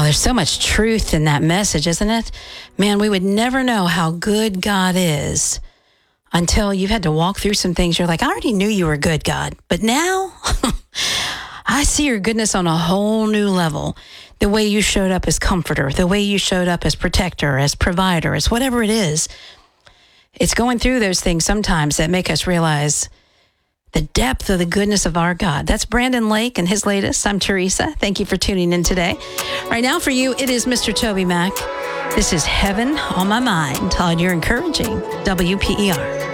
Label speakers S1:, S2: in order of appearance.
S1: there's so much truth in that message, isn't it? Man, we would never know how good God is until you've had to walk through some things. You're like, I already knew you were good, God, but now I see your goodness on a whole new level. The way you showed up as comforter, the way you showed up as protector, as provider, as whatever it is. It's going through those things sometimes that make us realize the depth of the goodness of our God. That's Brandon Lake and his latest. I'm Teresa. Thank you for tuning in today. Right now for you, it is Mr. Toby Mac. This is Heaven on My Mind on your encouraging WPER.